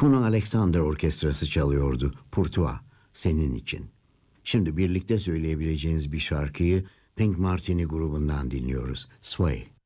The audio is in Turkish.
Kuno Alexander Orkestrası çalıyordu. Pourtois, senin için. Şimdi birlikte söyleyebileceğiniz bir şarkıyı Pink Martini grubundan dinliyoruz. Sway.